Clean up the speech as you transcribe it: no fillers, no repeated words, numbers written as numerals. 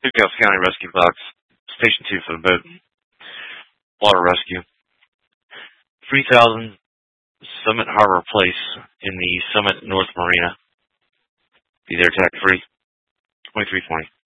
Newcastle County Rescue Box, Station 2 for the boat. Water rescue. 3000 Summit Harbor Place in the Summit North Marina. Be there tax free. 2320.